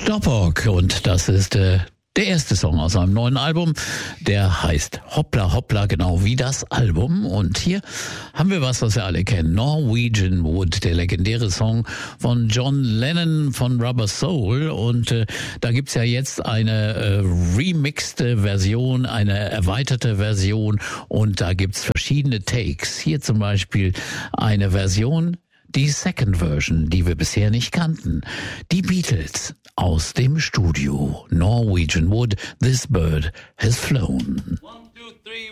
Stoppock, und das ist der erste Song aus einem neuen Album, der heißt Hoppla Hoppla, genau wie das Album. Und hier haben wir was wir alle kennen. Norwegian Wood, der legendäre Song von John Lennon von Rubber Soul. Und da gibt's ja jetzt eine remixte Version, eine erweiterte Version. Und da gibt's verschiedene Takes. Hier zum Beispiel eine Version, die Second Version, die wir bisher nicht kannten. Die Beatles aus dem Studio. Norwegian Wood, This Bird Has Flown. 1, 2, 3